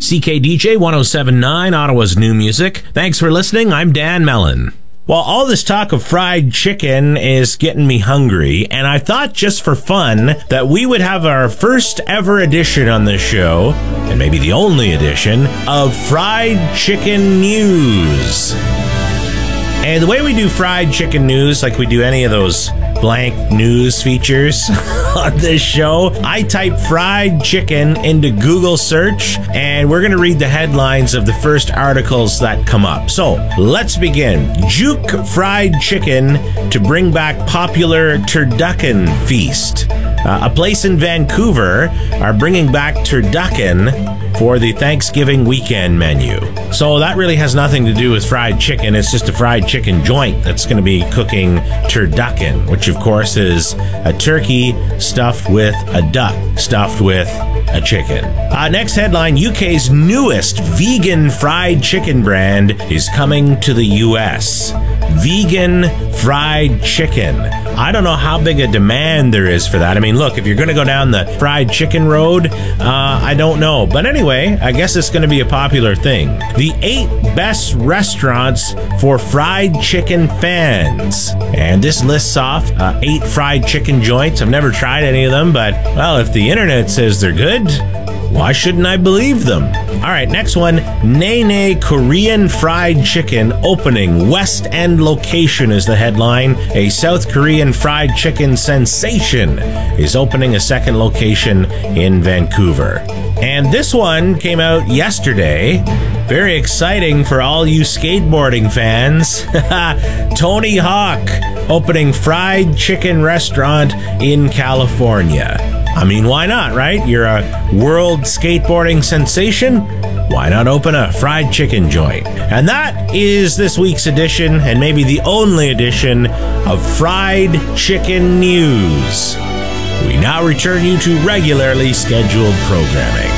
CKDJ 1079, Ottawa's new music. Thanks for listening. I'm Dan Mellon. Well, all this talk of fried chicken is getting me hungry, and I thought just for fun that we would have our first ever edition on this show, and maybe the only edition, of Fried Chicken News. And the way we do fried chicken news, like we do any of those blank news features on this show, I type fried chicken into Google search, and we're going to read the headlines of the first articles that come up. So let's begin. Juke fried chicken to bring back popular turducken feast. A place in Vancouver are bringing back turducken for the Thanksgiving weekend menu. So that really has nothing to do with fried chicken. It's just a fried chicken joint that's going to be cooking turducken, which of course is a turkey stuffed with a duck, stuffed with a chicken. Next headline, UK's newest vegan fried chicken brand is coming to the US. Vegan fried chicken. I don't know how big a demand there is for that. I mean, look, if you're going to go down the fried chicken road, I don't know. But anyway, I guess it's going to be a popular thing. The 8 best restaurants for fried chicken fans. And this lists off 8 fried chicken joints. I've never tried any of them, but, well, if the internet says they're good, why shouldn't I believe them? All right, next one. Nene Korean Fried Chicken opening West End location is the headline. A South Korean fried chicken sensation is opening a second location in Vancouver. And this one came out yesterday. Very exciting for all you skateboarding fans. Tony Hawk opening fried chicken restaurant in California. I mean, why not, right? You're a world skateboarding sensation. Why not open a fried chicken joint? And that is this week's edition, and maybe the only edition, of Fried Chicken News. We now return you to regularly scheduled programming.